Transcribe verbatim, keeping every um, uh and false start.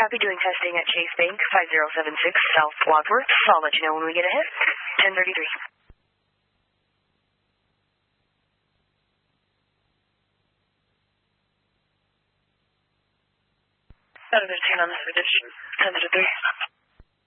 Copy, doing testing at Chase Bank, five zero seven six South Wadsworth. I'll let you know when we get a hit. ten thirty-three. Seven fifteen on this edition. ten to three.